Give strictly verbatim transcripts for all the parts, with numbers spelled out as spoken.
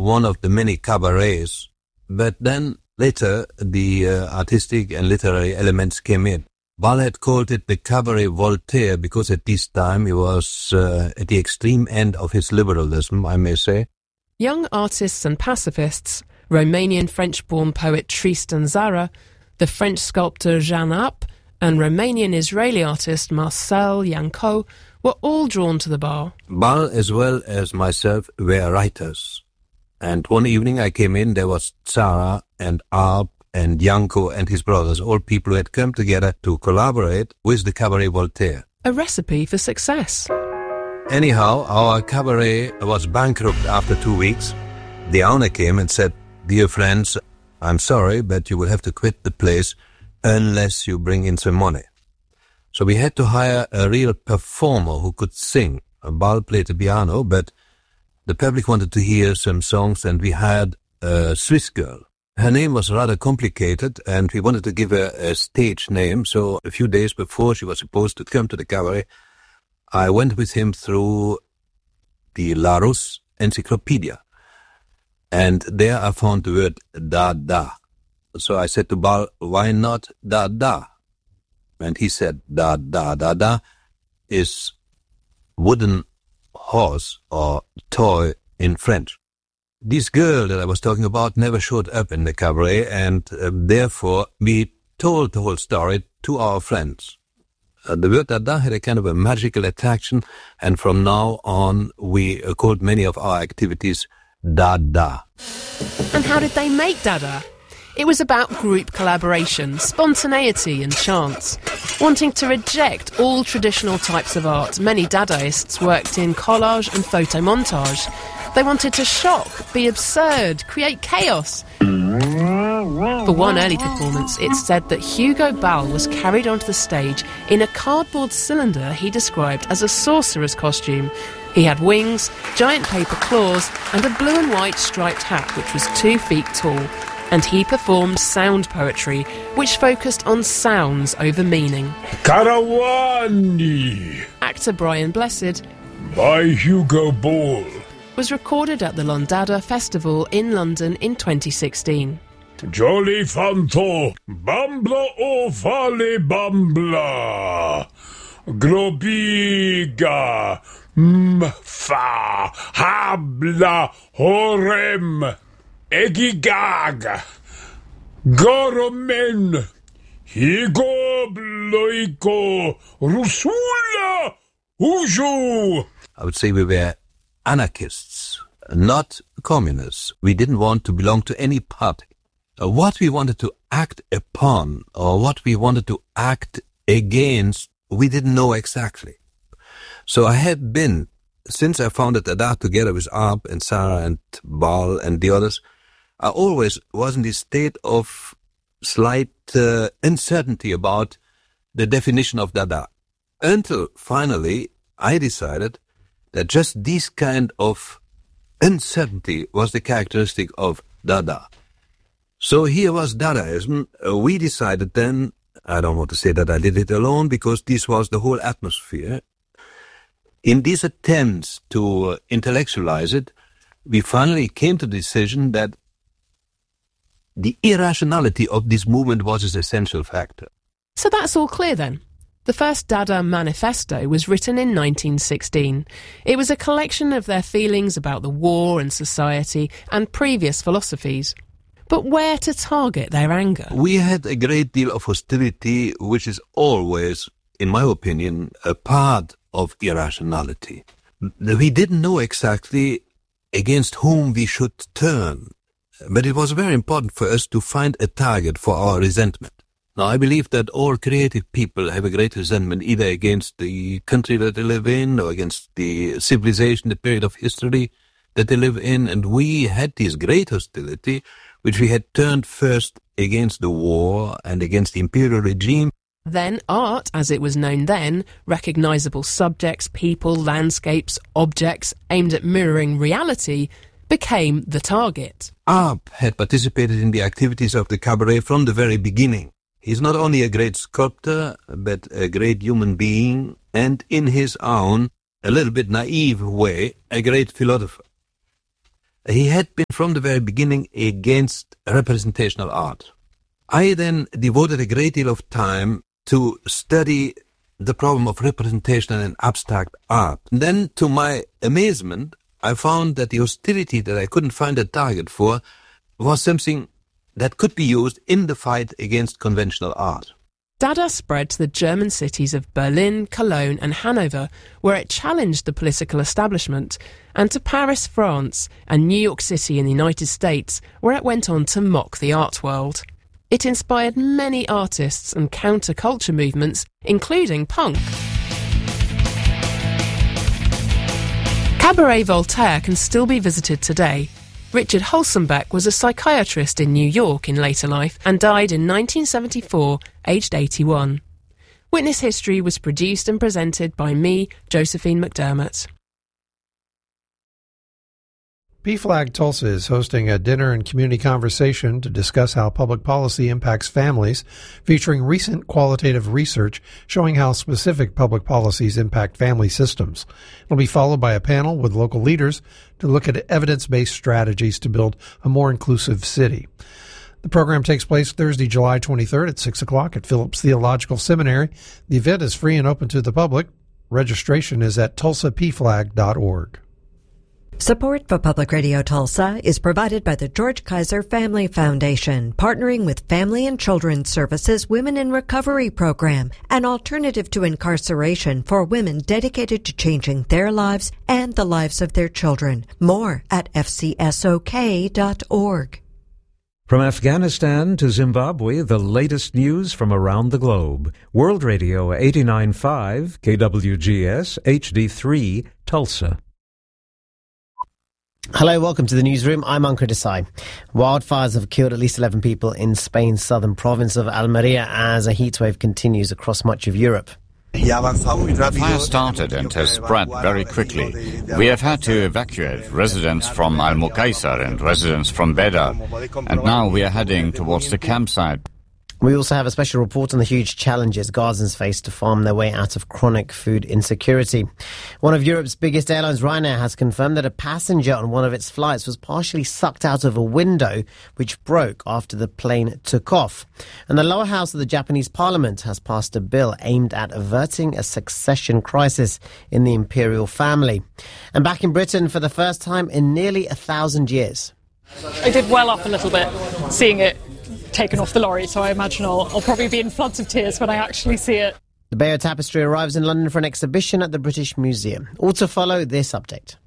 one of the many cabarets. But then later the uh, artistic and literary elements came in. Ball had called it the Cabaret Voltaire because at this time he was uh, at the extreme end of his liberalism, I may say. Young artists and pacifists, Romanian French-born poet Tristan Tzara, the French sculptor Jean App, and Romanian-Israeli artist Marcel Yanko were all drawn to the bar. Ball, as well as myself, were writers. And one evening I came in, there was Tzara and App and Yanko and his brothers, all people who had come together to collaborate with the Cabaret Voltaire. A recipe for success. Anyhow, our cabaret was bankrupt after two weeks. The owner came and said, "Dear friends, I'm sorry, but you will have to quit the place unless you bring in some money." So we had to hire a real performer who could sing. Ball played the piano, but the public wanted to hear some songs, and we hired a Swiss girl. Her name was rather complicated, and we wanted to give her a stage name, so a few days before she was supposed to come to the cabaret, I went with him through the Larousse Encyclopedia, and there I found the word Dada. So I said to Ball, "Why not Dada?" And he said, Dada, Dada is wooden horse or toy in French. This girl that I was talking about never showed up in the cabaret, and uh, therefore we told the whole story to our friends. Uh, the word Dada had a kind of a magical attraction, and from now on we uh, called many of our activities Dada. And how did they make Dada? It was about group collaboration, spontaneity and chance. Wanting to reject all traditional types of art, many Dadaists worked in collage and photomontage. They wanted to shock, be absurd, create chaos. For one early performance, it's said that Hugo Ball was carried onto the stage in a cardboard cylinder he described as a sorcerer's costume. He had wings, giant paper claws, and a blue and white striped hat which was two feet tall. And he performed sound poetry, which focused on sounds over meaning. Caravani, actor Brian Blessed, by Hugo Ball, was recorded at the Londada Festival in London in twenty sixteen. Jolly Fanto, Bambla o Fale Bambla, Globiga, Mfa, Habla, Horem, Egigag, Goromen, Higo, Bloiko, Rusula, Uju. I would say we were anarchists, not communists. We didn't want to belong to any party. Uh, what we wanted to act upon, or what we wanted to act against, we didn't know exactly. So I had been, since I founded Dada together with Arp and Tzara and Ball and the others, I always was in this state of slight uh, uncertainty about the definition of Dada. Until finally I decided that just this kind of uncertainty was the characteristic of Dada. So here was Dadaism. Uh, we decided then, I don't want to say that I did it alone, because this was the whole atmosphere. In these attempts to uh, intellectualize it, we finally came to the decision that the irrationality of this movement was its essential factor. So that's all clear then. The first Dada manifesto was written in nineteen sixteen. It was a collection of their feelings about the war and society and previous philosophies. But where to target their anger? We had a great deal of hostility, which is always, in my opinion, a part of irrationality. We didn't know exactly against whom we should turn, but it was very important for us to find a target for our resentment. Now, I believe that all creative people have a great resentment either against the country that they live in or against the civilization, the period of history that they live in, and we had this great hostility, which we had turned first against the war and against the imperial regime. Then art, as it was known then, recognisable subjects, people, landscapes, objects aimed at mirroring reality, became the target. Arp had participated in the activities of the cabaret from the very beginning. He's not only a great sculptor, but a great human being, and in his own, a little bit naive way, a great philosopher. he had been from the very beginning against representational art. I then devoted a great deal of time to study the problem of representation and abstract art. And then, to my amazement, I found that the hostility that I couldn't find a target for was something that could be used in the fight against conventional art. Dada spread to the German cities of Berlin, Cologne and Hanover, where it challenged the political establishment, and to Paris, France, and New York City in the United States, where it went on to mock the art world. It inspired many artists and counterculture movements, including punk. Cabaret Voltaire can still be visited today. Richard Holzenbeck was a psychiatrist in New York in later life and died in nineteen seventy-four, aged eighty-one. Witness History was produced and presented by me, Josephine McDermott. PFLAG Tulsa is hosting a dinner and community conversation to discuss how public policy impacts families, featuring recent qualitative research showing how specific public policies impact family systems. It'll be followed by a panel with local leaders to look at evidence-based strategies to build a more inclusive city. The program takes place Thursday, July twenty-third at six o'clock at Phillips Theological Seminary. The event is free and open to the public. Registration is at tulsa p flag dot org. Support for Public Radio Tulsa is provided by the George Kaiser Family Foundation, partnering with Family and Children's Services Women in Recovery Program, an alternative to incarceration for women dedicated to changing their lives and the lives of their children. More at f c s o k dot org. From Afghanistan to Zimbabwe, the latest news from around the globe. World Radio eighty-nine point five, K W G S, H D three, Tulsa. Hello, welcome to the newsroom. I'm Ankur Desai. Wildfires have killed at least eleven people in Spain's southern province of Almeria as a heatwave continues across much of Europe. The fire started and has spread very quickly. We have had to evacuate residents from Almucaisar and residents from Beda, and now we are heading towards the campsite. We also have a special report on the huge challenges Gazans face to farm their way out of chronic food insecurity. One of Europe's biggest airlines, Ryanair, has confirmed that a passenger on one of its flights was partially sucked out of a window, which broke after the plane took off. And the lower house of the Japanese parliament has passed a bill aimed at averting a succession crisis in the imperial family. And back in Britain for the first time in nearly a thousand years. I did well up a little bit seeing it taken off the lorry, so I imagine I'll, I'll probably be in floods of tears when I actually see it. The Bayeux Tapestry arrives in London for an exhibition at the British Museum. All to follow this update.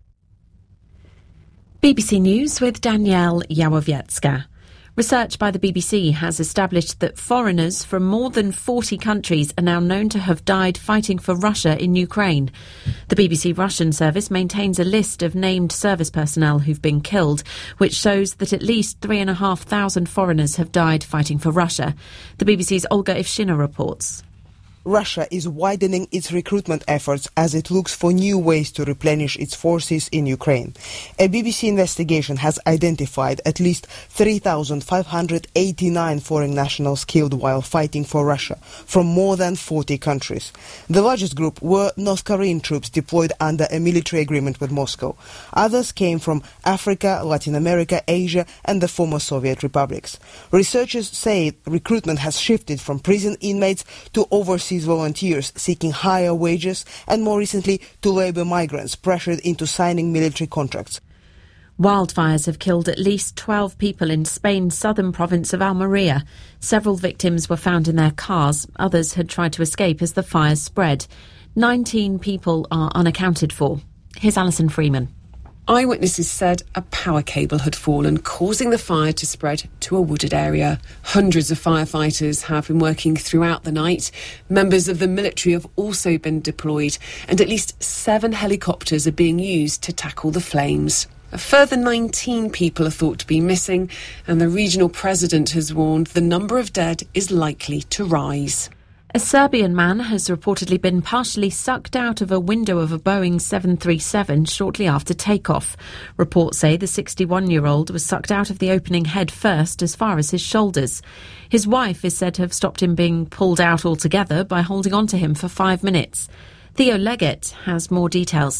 B B C News with Danielle Yawowiecka. Research by the B B C has established that foreigners from more than forty countries are now known to have died fighting for Russia in Ukraine. The B B C Russian service maintains a list of named service personnel who've been killed, which shows that at least three and a half thousand foreigners have died fighting for Russia. The B B C's Olga Ivshina reports. Russia is widening its recruitment efforts as it looks for new ways to replenish its forces in Ukraine. A B B C investigation has identified at least three thousand five hundred eighty-nine foreign nationals killed while fighting for Russia from more than forty countries. The largest group were North Korean troops deployed under a military agreement with Moscow. Others came from Africa, Latin America, Asia and the former Soviet republics. Researchers say recruitment has shifted from prison inmates to overseas volunteers seeking higher wages and more recently to labour migrants pressured into signing military contracts. Wildfires have killed at least twelve people in Spain's southern province of Almeria. Several victims were found in their cars. Others had tried to escape as the fires spread. Nineteen people are unaccounted for. Here's Alison Freeman. Eyewitnesses said a power cable had fallen, causing the fire to spread to a wooded area. Hundreds of firefighters have been working throughout the night. Members of the military have also been deployed, and at least seven helicopters are being used to tackle the flames. A further nineteen people are thought to be missing, and the regional president has warned the number of dead is likely to rise. A Serbian man has reportedly been partially sucked out of a window of a Boeing seven thirty-seven shortly after takeoff. Reports say the sixty-one-year-old was sucked out of the opening head first as far as his shoulders. His wife is said to have stopped him being pulled out altogether by holding on to him for five minutes. Theo Leggett has more details.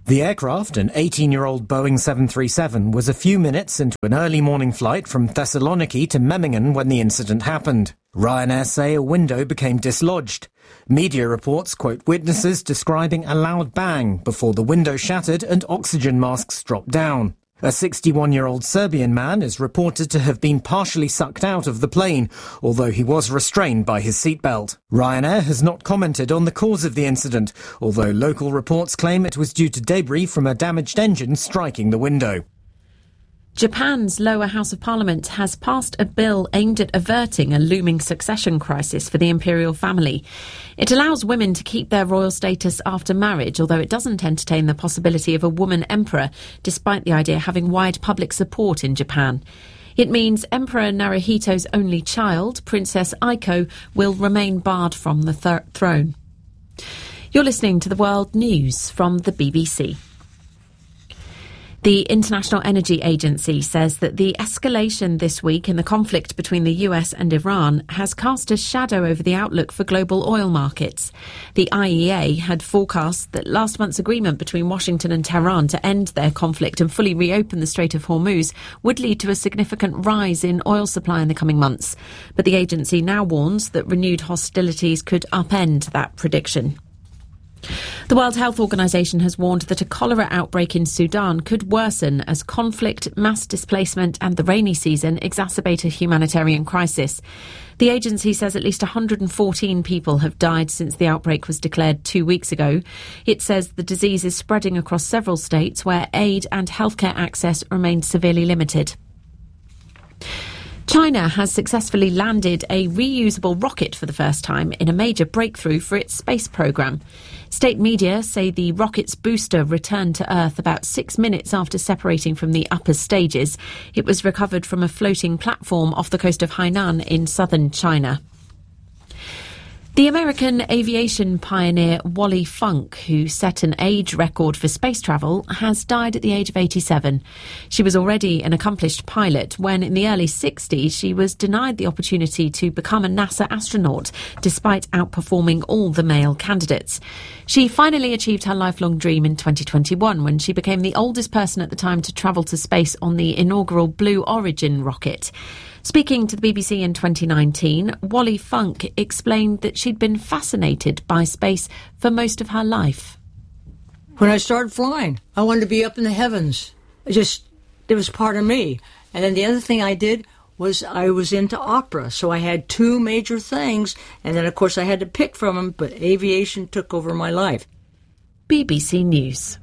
The aircraft, an eighteen-year-old Boeing seven thirty-seven, was a few minutes into an early morning flight from Thessaloniki to Memmingen when the incident happened. Ryanair say a window became dislodged. Media reports quote witnesses describing a loud bang before the window shattered and oxygen masks dropped down. A sixty-one-year-old Serbian man is reported to have been partially sucked out of the plane, although he was restrained by his seatbelt. Ryanair has not commented on the cause of the incident, although local reports claim it was due to debris from a damaged engine striking the window. Japan's lower house of parliament has passed a bill aimed at averting a looming succession crisis for the imperial family. It allows women to keep their royal status after marriage, although it doesn't entertain the possibility of a woman emperor, despite the idea having wide public support in Japan. It means Emperor Naruhito's only child, Princess Aiko, will remain barred from the th- throne. You're listening to the World News from the B B C. The International Energy Agency says that the escalation this week in the conflict between the U S and Iran has cast a shadow over the outlook for global oil markets. The I E A had forecast that last month's agreement between Washington and Tehran to end their conflict and fully reopen the Strait of Hormuz would lead to a significant rise in oil supply in the coming months. But the agency now warns that renewed hostilities could upend that prediction. The World Health Organization has warned that a cholera outbreak in Sudan could worsen as conflict, mass displacement and the rainy season exacerbate a humanitarian crisis. The agency says at least one hundred fourteen people have died since the outbreak was declared two weeks ago. It says the disease is spreading across several states where aid and healthcare access remain severely limited. China has successfully landed a reusable rocket for the first time in a major breakthrough for its space program. State media say the rocket's booster returned to Earth about six minutes after separating from the upper stages. It was recovered from a floating platform off the coast of Hainan in southern China. The American aviation pioneer Wally Funk, who set an age record for space travel, has died at the age of eighty-seven. She was already an accomplished pilot when, in the early sixties, she was denied the opportunity to become a NASA astronaut, despite outperforming all the male candidates. She finally achieved her lifelong dream in twenty twenty-one when she became the oldest person at the time to travel to space on the inaugural Blue Origin rocket. Speaking to the B B C in twenty nineteen, Wally Funk explained that she'd been fascinated by space for most of her life. When I started flying, I wanted to be up in the heavens. It just, it was part of me. And then the other thing I did was I was into opera. So I had two major things. And then, of course, I had to pick from them, but aviation took over my life. B B C News.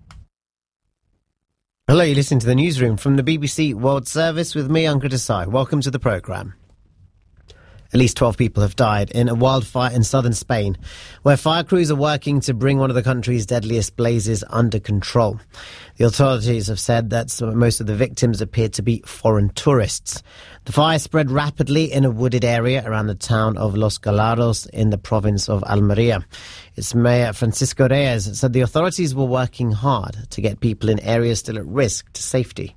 Hello, you're listening to the newsroom from the B B C World Service with me, Ankit Desai. Welcome to the programme. At least twelve people have died in a wildfire in southern Spain, where fire crews are working to bring one of the country's deadliest blazes under control. The authorities have said that most of the victims appear to be foreign tourists. The fire spread rapidly in a wooded area around the town of Los Galados in the province of Almería. Its mayor, Francisco Reyes, said the authorities were working hard to get people in areas still at risk to safety.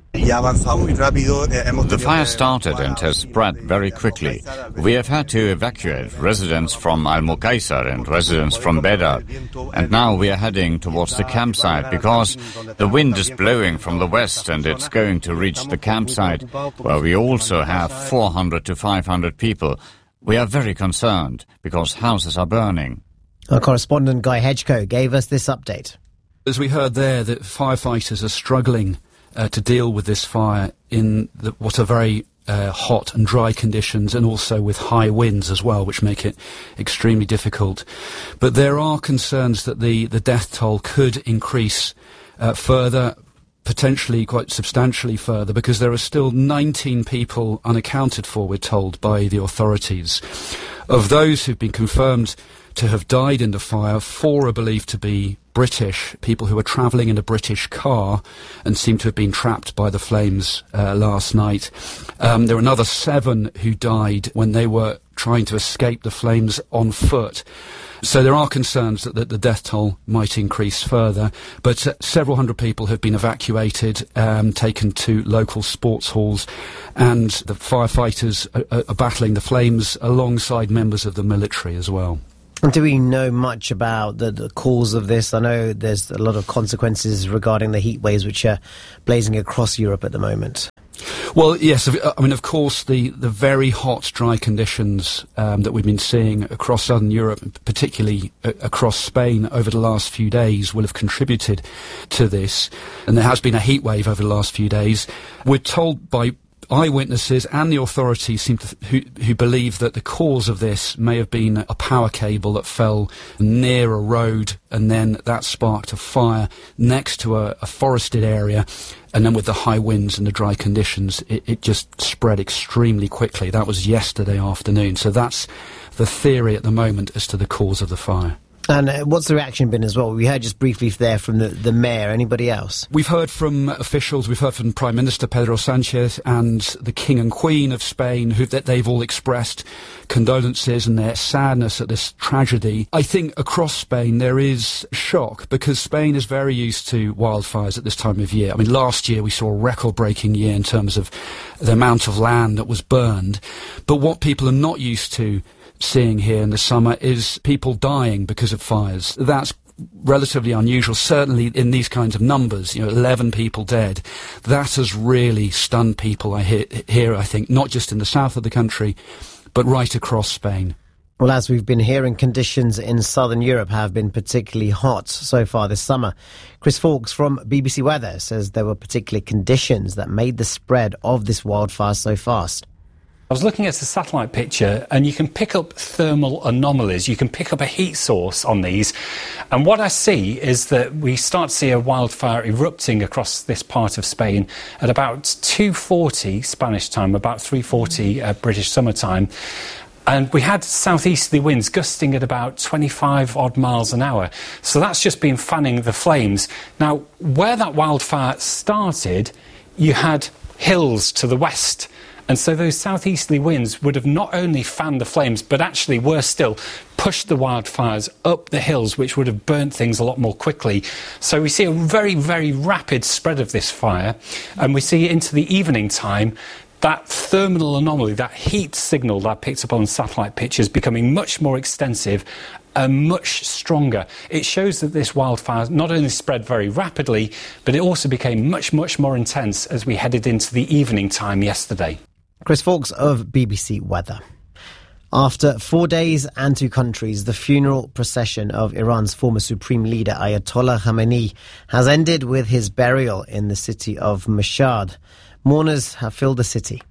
The fire started and has spread very quickly. We have had to evacuate residents from Almucaízar and residents from Beda. And now we are heading towards the campsite because the wind is blowing from the west and it's going to reach the campsite, where we also have four hundred to five hundred people. We are very concerned because houses are burning. Our correspondent Guy Hedgecoe gave us this update. As we heard there, that firefighters are struggling Uh, to deal with this fire in the, what are very uh, hot and dry conditions, and also with high winds as well, which make it extremely difficult. But there are concerns that the, the death toll could increase uh, further, potentially quite substantially further, because there are still nineteen people unaccounted for, we're told, by the authorities. Of those who've been confirmed to have died in the fire, four are believed to be British, people who were travelling in a British car and seem to have been trapped by the flames uh, last night. Um, there were another seven who died when they were trying to escape the flames on foot. So there are concerns that, that the death toll might increase further, but uh, several hundred people have been evacuated, um, taken to local sports halls, and the firefighters are, are battling the flames alongside members of the military as well. And do we know much about the, the cause of this? I know there's a lot of consequences regarding the heat waves which are blazing across Europe at the moment. Well, yes, I mean, of course, the, the very hot, dry conditions um, that we've been seeing across southern Europe, particularly uh, across Spain over the last few days, will have contributed to this. And there has been a heat wave over the last few days. We're told by eyewitnesses and the authorities seem to th- who, who believe that the cause of this may have been a power cable that fell near a road, and then that sparked a fire next to a, a forested area, and then with the high winds and the dry conditions, it, it just spread extremely quickly. That was yesterday afternoon. So that's the theory at the moment as to the cause of the fire. And uh, what's the reaction been as well? We heard just briefly there from the, the mayor. Anybody else? We've heard from officials. We've heard from Prime Minister Pedro Sanchez and the King and Queen of Spain, who that they've all expressed condolences and their sadness at this tragedy. I think across Spain there is shock, because Spain is very used to wildfires at this time of year. I mean, last year we saw a record-breaking year in terms of the amount of land that was burned. But what people are not used to seeing here in the summer is people dying because of fires. That's relatively unusual, certainly in these kinds of numbers, you know, eleven people dead. That has really stunned people I hear, here, I think, not just in the south of the country, but right across Spain. Well, as we've been hearing, conditions in southern Europe have been particularly hot so far this summer. Chris Fawkes from B B C Weather says there were particular conditions that made the spread of this wildfire so fast. I was looking at the satellite picture, and you can pick up thermal anomalies. You can pick up a heat source on these. And what I see is that we start to see a wildfire erupting across this part of Spain at about two forty Spanish time, about three forty uh, British summertime. And we had southeasterly winds gusting at about twenty-five odd miles an hour. So that's just been fanning the flames. Now, where that wildfire started, you had hills to the west. And so those southeasterly winds would have not only fanned the flames, but actually, worse still, pushed the wildfires up the hills, which would have burnt things a lot more quickly. So we see a very, very rapid spread of this fire. And we see into the evening time that thermal anomaly, that heat signal that I picked up on satellite pictures, becoming much more extensive and much stronger. It shows that this wildfire not only spread very rapidly, but it also became much, much more intense as we headed into the evening time yesterday. Chris Fawkes of B B C Weather. After four days and two countries, the funeral procession of Iran's former supreme leader Ayatollah Khamenei has ended with his burial in the city of Mashhad. Mourners have filled the city.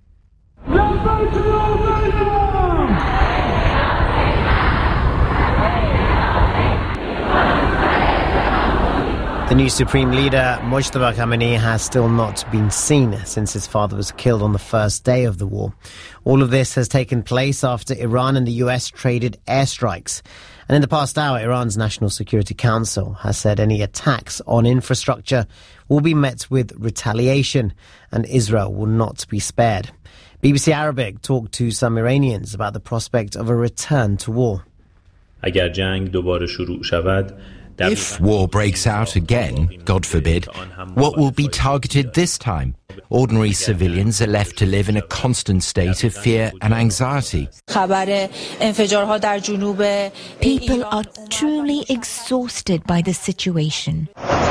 The new Supreme Leader, Mojtaba Khamenei, has still not been seen since his father was killed on the first day of the war. All of this has taken place after Iran and the U S traded airstrikes. And in the past hour, Iran's National Security Council has said any attacks on infrastructure will be met with retaliation, and Israel will not be spared. B B C Arabic talked to some Iranians about the prospect of a return to war. اگر جنگ دوباره شروع شود If war breaks out again, God forbid, what will be targeted this time? Ordinary civilians are left to live in a constant state of fear and anxiety. People are truly exhausted by the situation.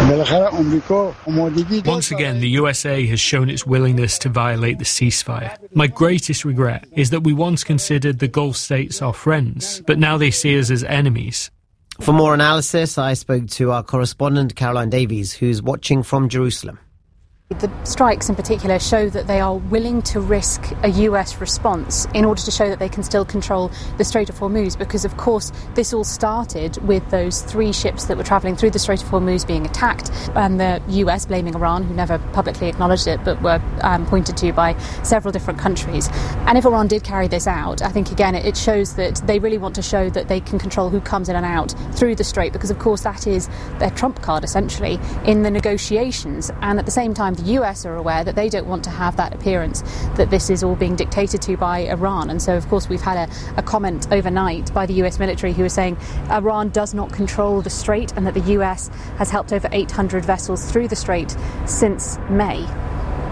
Once again, the U S A has shown its willingness to violate the ceasefire. My greatest regret is that we once considered the Gulf states our friends, but now they see us as enemies. For more analysis, I spoke to our correspondent Caroline Davies, who's watching from Jerusalem. The strikes in particular show that they are willing to risk a U S response in order to show that they can still control the Strait of Hormuz, because of course this all started with those three ships that were travelling through the Strait of Hormuz being attacked, and the U S blaming Iran, who never publicly acknowledged it but were um, pointed to by several different countries. And if Iran did carry this out, I think again it shows that they really want to show that they can control who comes in and out through the Strait, because of course that is their trump card essentially in the negotiations. And at the same time the U S are aware that they don't want to have that appearance that this is all being dictated to by Iran. And so of course we've had a, a comment overnight by the U S military who is saying Iran does not control the Strait, and that the U S has helped over eight hundred vessels through the Strait since May.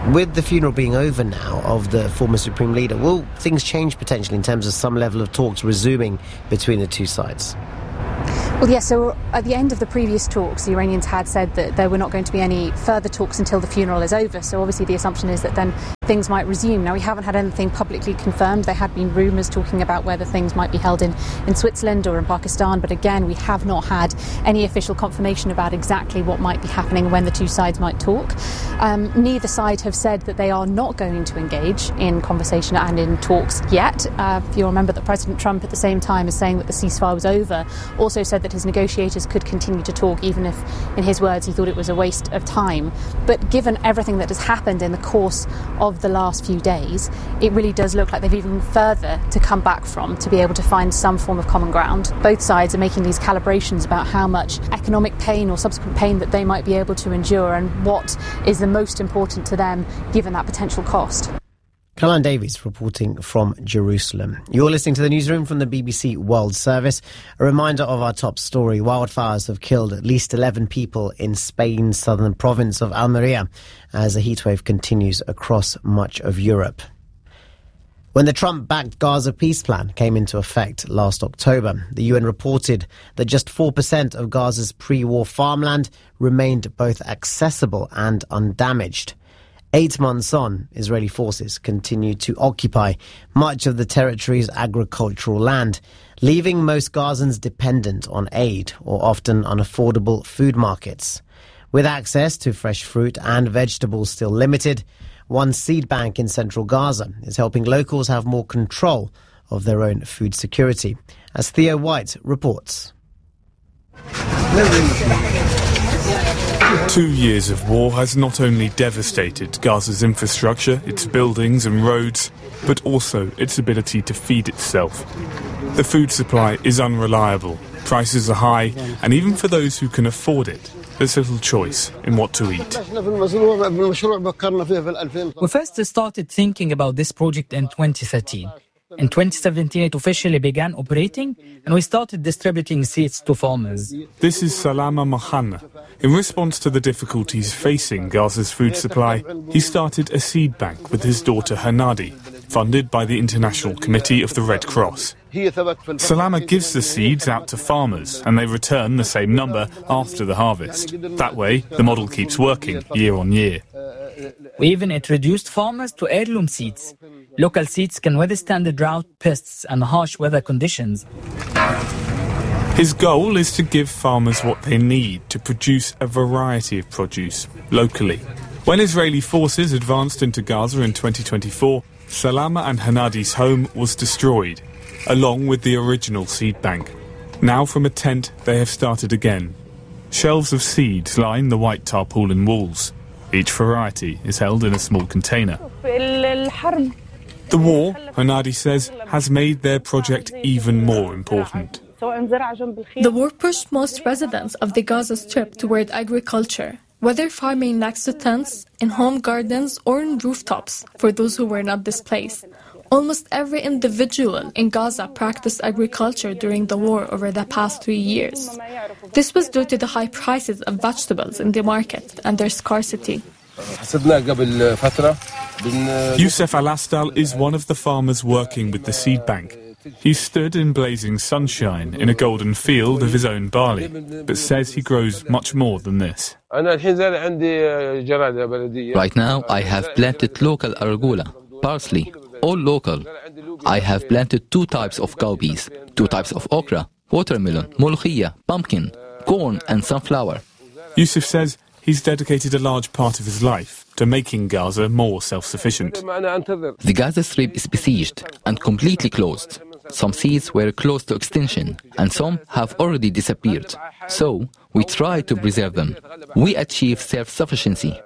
With the funeral being over now of the former Supreme Leader, will things change potentially in terms of some level of talks resuming between the two sides? Well, yes, so at the end of the previous talks, the Iranians had said that there were not going to be any further talks until the funeral is over. So obviously the assumption is that then things might resume. Now, we haven't had anything publicly confirmed. There had been rumours talking about whether things might be held in, in Switzerland or in Pakistan. But again, we have not had any official confirmation about exactly what might be happening when the two sides might talk. Um, neither side have said that they are not going to engage in conversation and in talks yet. Uh, if you'll remember that President Trump, at the same time as saying that the ceasefire was over, also said that his negotiators could continue to talk, even if, in his words, he thought it was a waste of time. But given everything that has happened in the course of the last few days, it really does look like they've even further to come back from to be able to find some form of common ground. Both sides are making these calibrations about how much economic pain or subsequent pain that they might be able to endure and what is the most important to them given that potential cost. Caroline Davies reporting from Jerusalem. You're listening to the newsroom from the B B C World Service. A reminder of our top story. Wildfires have killed at least eleven people in Spain's southern province of Almeria as a heatwave continues across much of Europe. When the Trump-backed Gaza peace plan came into effect last October, the U N reported that just four percent of Gaza's pre-war farmland remained both accessible and undamaged. Eight months on, Israeli forces continue to occupy much of the territory's agricultural land, leaving most Gazans dependent on aid or often unaffordable food markets. With access to fresh fruit and vegetables still limited, one seed bank in central Gaza is helping locals have more control of their own food security, as Theo White reports. Two years of war has not only devastated Gaza's infrastructure, its buildings and roads, but also its ability to feed itself. The food supply is unreliable, prices are high, and even for those who can afford it, there's little choice in what to eat. We first started thinking about this project in twenty thirteen. In twenty seventeen, it officially began operating, and we started distributing seeds to farmers. This is Salama Mohanna. In response to the difficulties facing Gaza's food supply, he started a seed bank with his daughter Hanadi, funded by the International Committee of the Red Cross. Salama gives the seeds out to farmers, and they return the same number after the harvest. That way, the model keeps working year on year. We even introduced farmers to heirloom seeds. Local seeds can withstand the drought, pests and harsh weather conditions. His goal is to give farmers what they need to produce a variety of produce locally. When Israeli forces advanced into Gaza in twenty twenty-four, Salama and Hanadi's home was destroyed, along with the original seed bank. Now from a tent, they have started again. Shelves of seeds line the white tarpaulin walls. Each variety is held in a small container. The war, Hanadi says, has made their project even more important. The war pushed most residents of the Gaza Strip toward agriculture, whether farming next to tents, in home gardens or in rooftops for those who were not displaced. Almost every individual in Gaza practiced agriculture during the war over the past three years. This was due to the high prices of vegetables in the market and their scarcity. Youssef Al-Astal is one of the farmers working with the seed bank. He stood in blazing sunshine in a golden field of his own barley, but says he grows much more than this. Right now I have planted local arugula, parsley, all local. I have planted two types of cowpeas, two types of okra, watermelon, mulchia, pumpkin, corn and sunflower. Youssef says he's dedicated a large part of his life to making Gaza more self-sufficient. The Gaza Strip is besieged and completely closed. Some seeds were close to extinction and some have already disappeared. So we try to preserve them. We achieve self-sufficiency.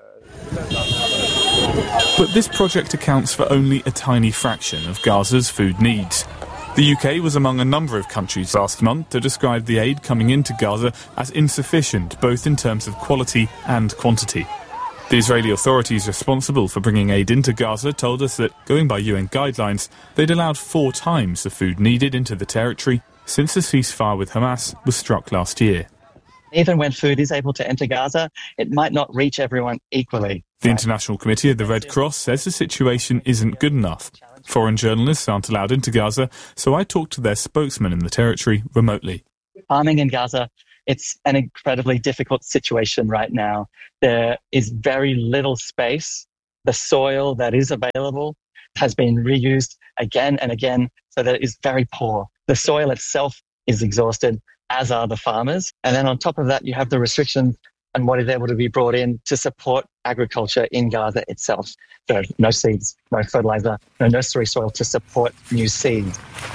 But this project accounts for only a tiny fraction of Gaza's food needs. The U K was among a number of countries last month to describe the aid coming into Gaza as insufficient, both in terms of quality and quantity. The Israeli authorities responsible for bringing aid into Gaza told us that, going by U N guidelines, they'd allowed four times the food needed into the territory since the ceasefire with Hamas was struck last year. Even when food is able to enter Gaza, it might not reach everyone equally. The International Committee of the Red Cross says the situation isn't good enough. Foreign journalists aren't allowed into Gaza, so I talked to their spokesman in the territory remotely. Farming in Gaza, it's an incredibly difficult situation right now. There is very little space. The soil that is available has been reused again and again, so that it is very poor. The soil itself is exhausted, as are the farmers. And then on top of that, you have the restrictions on what is able to be brought in to support agriculture in Gaza itself. So no seeds, no fertilizer, no nursery soil to support new seeds.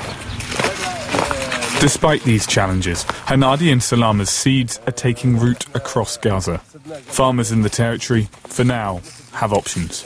Despite these challenges, Hanadi and Salama's seeds are taking root across Gaza. Farmers in the territory, for now, have options.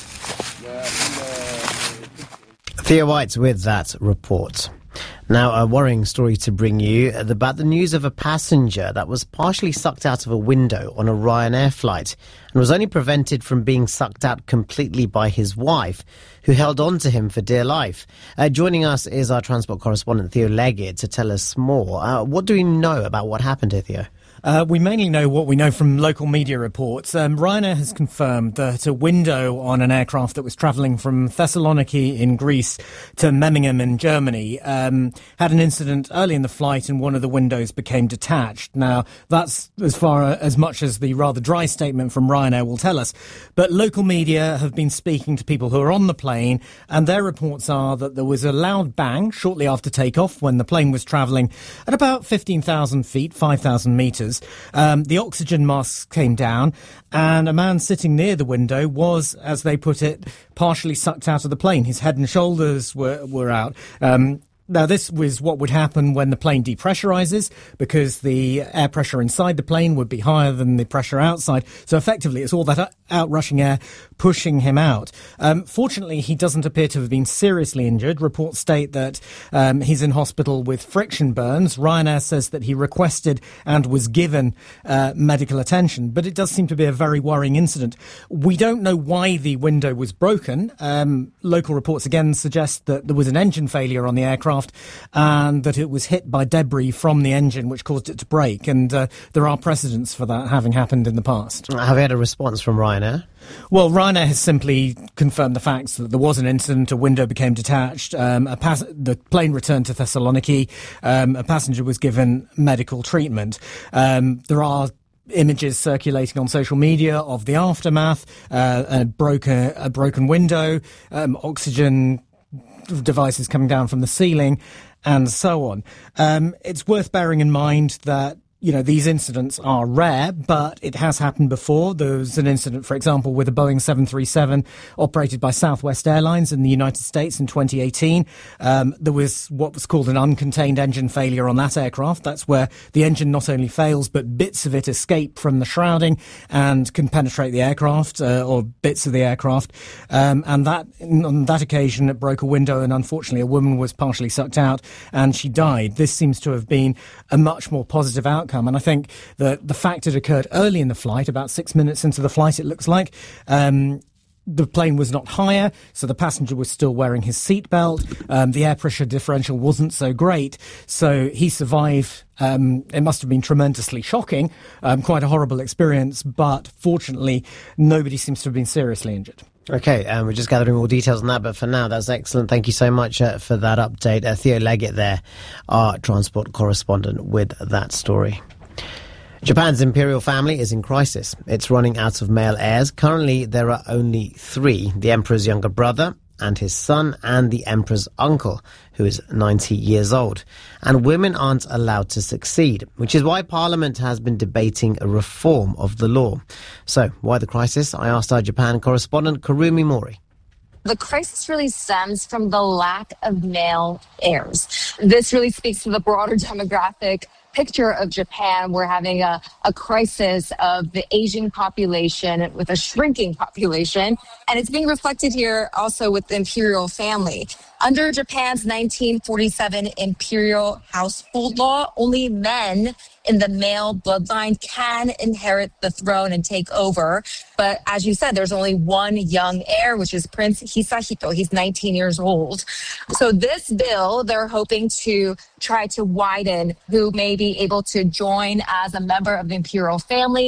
Theo White with that report. Now, a worrying story to bring you about the news of a passenger that was partially sucked out of a window on a Ryanair flight and was only prevented from being sucked out completely by his wife, who held on to him for dear life. Uh, joining us is our transport correspondent, Theo Leggett, to tell us more. Uh, what do we know about what happened here, Theo? Uh, we mainly know what we know from local media reports. Um, Ryanair has confirmed that a window on an aircraft that was travelling from Thessaloniki in Greece to Memmingen in Germany um, had an incident early in the flight and one of the windows became detached. Now, that's as far as much as the rather dry statement from Ryanair will tell us. But local media have been speaking to people who are on the plane, and their reports are that there was a loud bang shortly after takeoff when the plane was travelling at about fifteen thousand feet, five thousand metres. Um, the oxygen masks came down, and a man sitting near the window was, as they put it, partially sucked out of the plane. His head and shoulders were, were out. Um, Now, this was what would happen when the plane depressurizes, because the air pressure inside the plane would be higher than the pressure outside. So effectively, it's all that outrushing air pushing him out. Um, fortunately, he doesn't appear to have been seriously injured. Reports state that um, he's in hospital with friction burns. Ryanair says that he requested and was given uh, medical attention, but it does seem to be a very worrying incident. We don't know why the window was broken. Um, local reports again suggest that there was an engine failure on the aircraft, and that it was hit by debris from the engine which caused it to break, and uh, there are precedents for that having happened in the past. Have you had a response from Ryanair? Well, Ryanair has simply confirmed the facts that there was an incident, a window became detached, um, a pas- the plane returned to Thessaloniki, um, a passenger was given medical treatment. Um, there are images circulating on social media of the aftermath, uh, a, broken, a broken window, um, oxygen devices coming down from the ceiling, and so on. Um, it's worth bearing in mind that, you know, these incidents are rare, but it has happened before. There was an incident, for example, with a Boeing seven thirty-seven operated by Southwest Airlines in the United States in twenty eighteen. Um, there was what was called an uncontained engine failure on that aircraft. That's where the engine not only fails, but bits of it escape from the shrouding and can penetrate the aircraft, uh, or bits of the aircraft. Um, and that, on that occasion, it broke a window, and unfortunately a woman was partially sucked out and she died. This seems to have been a much more positive outcome. And I think that the fact it occurred early in the flight, about six minutes into the flight, it looks like, um, the plane was not higher, so the passenger was still wearing his seatbelt. Um, the air pressure differential wasn't so great, so he survived. Um, it must have been tremendously shocking, um, quite a horrible experience, but fortunately, nobody seems to have been seriously injured. Okay, um, we're just gathering more details on that, but for now, that's excellent. Thank you so much uh, for that update. Uh, Theo Leggett there, our transport correspondent, with that story. Japan's imperial family is in crisis. It's running out of male heirs. Currently, there are only three: the emperor's younger brother and his son, and the emperor's uncle, who is ninety years old. And women aren't allowed to succeed, which is why Parliament has been debating a reform of the law. So, why the crisis? I asked our Japan correspondent, Kurumi Mori. The crisis really stems from the lack of male heirs. This really speaks to the broader demographic picture of Japan. We're having a, a crisis of the aging population with a shrinking population. And it's being reflected here also with the imperial family. Under Japan's nineteen forty-seven imperial household law, only men in the male bloodline can inherit the throne and take over. But as you said, there's only one young heir, which is Prince Hisahito. He's nineteen years old. So this bill, they're hoping to try to widen who may be able to join as a member of the imperial family.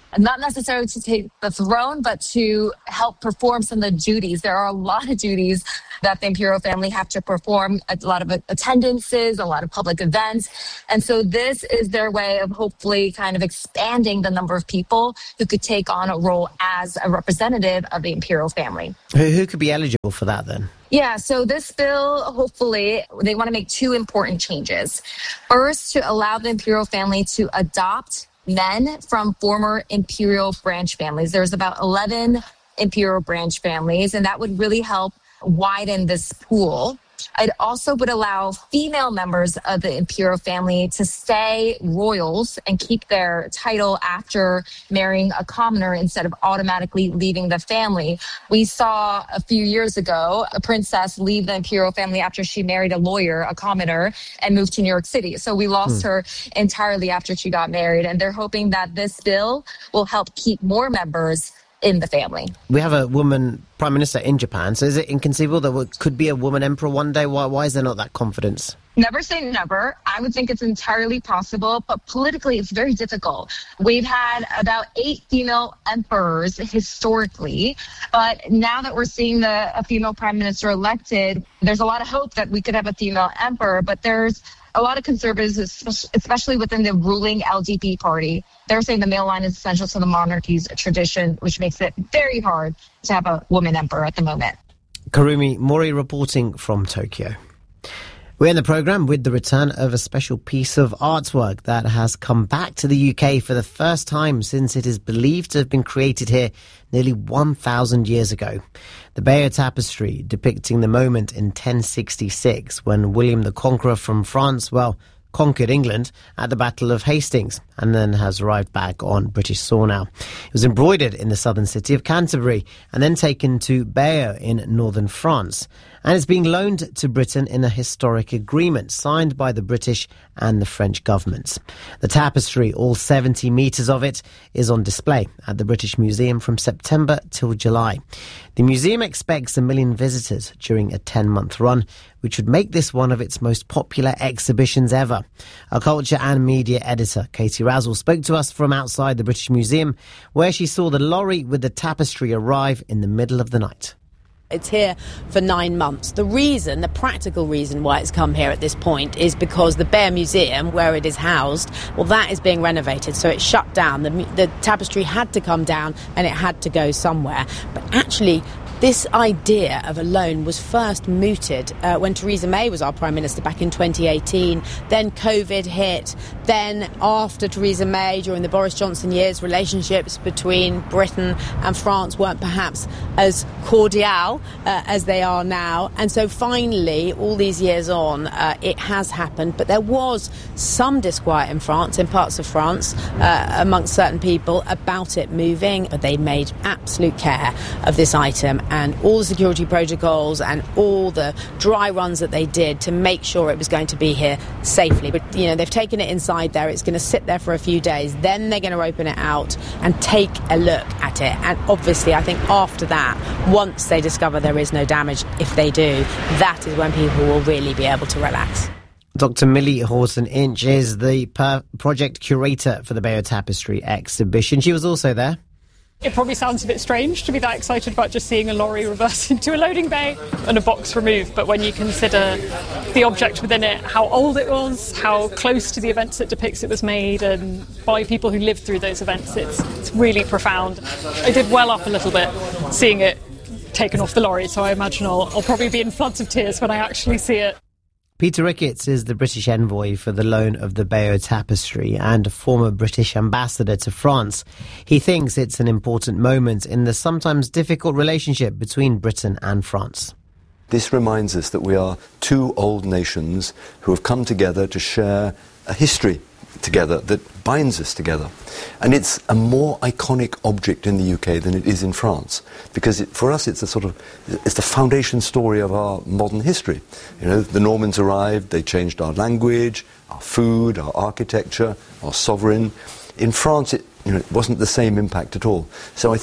not necessarily to take the throne, but to help perform some of the duties. There are a lot of duties that the imperial family have to perform, a lot of attendances, a lot of public events. And so this is their way of hopefully kind of expanding the number of people who could take on a role as a representative of the imperial family. Who, who could be eligible for that then? Yeah, so this bill, hopefully, they want to make two important changes. First, to allow the imperial family to adopt men from former imperial branch families. There's about eleven imperial branch families, and that would really help widen this pool. It also would allow female members of the imperial family to stay royals and keep their title after marrying a commoner instead of automatically leaving the family. We saw a few years ago a princess leave the imperial family after she married a lawyer, a commoner, and moved to New York City. So we lost hmm. her entirely after she got married. And they're hoping that this bill will help keep more members in the family. We have a woman prime minister in Japan, so is it inconceivable that there could be a woman emperor one day? Why, why is there not that confidence? Never say never. I would think it's entirely possible, but politically it's very difficult. We've had about eight female emperors historically, but now that we're seeing the a female prime minister elected, there's a lot of hope that we could have a female emperor, but there's a lot of conservatives, especially within the ruling L D P party, they're saying the male line is essential to the monarchy's tradition, which makes it very hard to have a woman emperor at the moment. Karumi Mori reporting from Tokyo. We're in the programme with the return of a special piece of artwork that has come back to the U K for the first time since it is believed to have been created here nearly one thousand years ago. The Bayeux Tapestry, depicting the moment in ten sixty-six when William the Conqueror from France, well, conquered England at the Battle of Hastings and then has arrived back on British soil now. It was embroidered in the southern city of Canterbury and then taken to Bayeux in northern France. And it's being loaned to Britain in a historic agreement signed by the British and the French governments. The tapestry, all seventy metres of it, is on display at the British Museum from September till July. The museum expects a million visitors during a ten-month run, which would make this one of its most popular exhibitions ever. Our culture and media editor, Katie Razzle, spoke to us from outside the British Museum, where she saw the lorry with the tapestry arrive in the middle of the night. It's here for nine months. The reason, the practical reason why it's come here at this point is because the Bayeux Museum, where it is housed, well, that is being renovated, so it's shut down. The, the tapestry had to come down and it had to go somewhere. But actually, this idea of a loan was first mooted uh, when Theresa May was our Prime Minister back in twenty eighteen. Then COVID hit. Then after Theresa May, during the Boris Johnson years, relationships between Britain and France weren't perhaps as cordial uh, as they are now. And so finally, all these years on, uh, it has happened. But there was some disquiet in France, in parts of France, uh, amongst certain people about it moving. But they made absolute care of this item, and all the security protocols and all the dry runs that they did to make sure it was going to be here safely. But, you know, they've taken it inside there. It's going to sit there for a few days. Then they're going to open it out and take a look at it. And obviously, I think after that, once they discover there is no damage, if they do, that is when people will really be able to relax. Doctor Millie Horton-Inch is the per- project curator for the Bayeux Tapestry exhibition. She was also there. It probably sounds a bit strange to be that excited about just seeing a lorry reverse into a loading bay and a box removed, but when you consider the object within it, how old it was, how close to the events it depicts it was made, and by people who lived through those events, it's, it's really profound. I did well up a little bit seeing it taken off the lorry, so I imagine I'll, I'll probably be in floods of tears when I actually see it. Peter Ricketts is the British envoy for the loan of the Bayeux Tapestry and a former British ambassador to France. He thinks it's an important moment in the sometimes difficult relationship between Britain and France. This reminds us that we are two old nations who have come together to share a history together that binds us together. And it's a more iconic object in the U K than it is in France, because it, for us it's a sort of, it's the foundation story of our modern history. You know, the Normans arrived, they changed our language, our food, our architecture, our sovereign. In France, it, you know, it wasn't the same impact at all. So I think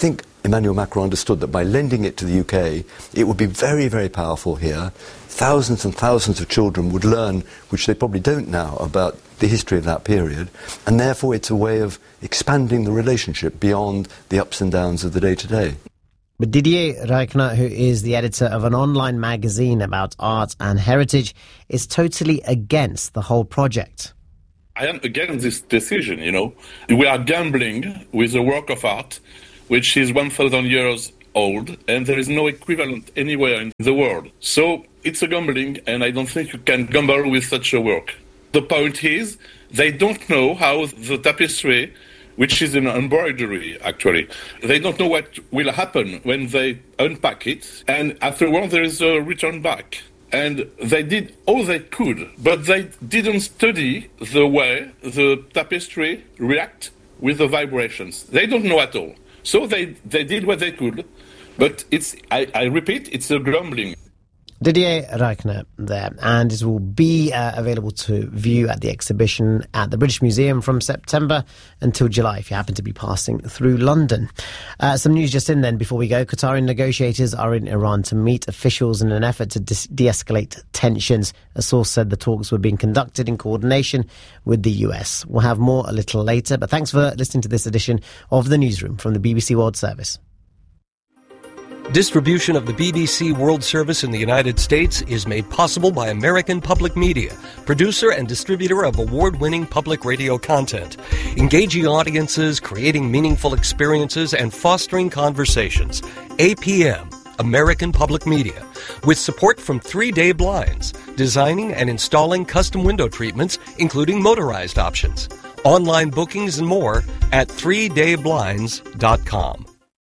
Emmanuel Macron understood that by lending it to the U K, it would be very, very powerful here. Thousands and thousands of children would learn, which they probably don't now, about the history of that period, and therefore it's a way of expanding the relationship beyond the ups and downs of the day-to-day. But Didier Reichner, who is the editor of an online magazine about art and heritage, is totally against the whole project. I am against this decision, you know. We are gambling with a work of art which is one thousand years old, and there is no equivalent anywhere in the world. So it's a gambling, and I don't think you can gamble with such a work. The point is, they don't know how the tapestry, which is an embroidery, actually. They don't know what will happen when they unpack it, and afterwards there is a return back. And they did all they could, but they didn't study the way the tapestry react with the vibrations. They don't know at all. So they, they did what they could, but it's, I, I repeat, it's a grumbling. Didier Reichner there, and it will be uh, available to view at the exhibition at the British Museum from September until July if you happen to be passing through London. Uh, some news just in then before we go. Qatari negotiators are in Iran to meet officials in an effort to de- de-escalate tensions. A source said the talks were being conducted in coordination with the U S. We'll have more a little later, but thanks for listening to this edition of The Newsroom from the B B C World Service. Distribution of the B B C World Service in the United States is made possible by American Public Media, producer and distributor of award-winning public radio content, engaging audiences, creating meaningful experiences, and fostering conversations. A P M, American Public Media, with support from Three Day Blinds, designing and installing custom window treatments, including motorized options. Online bookings and more at three day blinds dot com.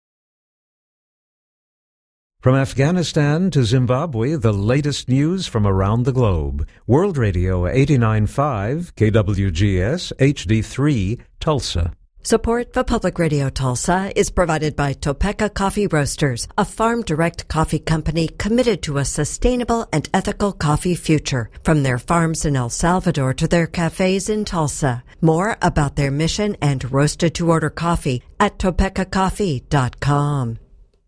From Afghanistan to Zimbabwe, the latest news from around the globe. World Radio eighty-nine point five, K W G S, H D three, Tulsa. Support for Public Radio Tulsa is provided by Topeka Coffee Roasters, a farm-direct coffee company committed to a sustainable and ethical coffee future. From their farms in El Salvador to their cafes in Tulsa. More about their mission and roasted-to-order coffee at topeka coffee dot com.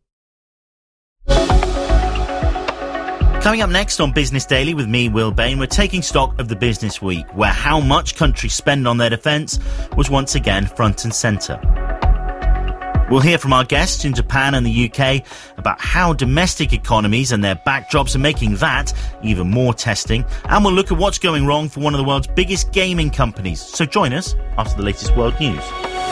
Coming up next on Business Daily with me, Will Bain, we're taking stock of the business week, where how much countries spend on their defence was once again front and centre. We'll hear from our guests in Japan and the U K about how domestic economies and their backdrops are making that even more testing. And we'll look at what's going wrong for one of the world's biggest gaming companies. So join us after the latest world news.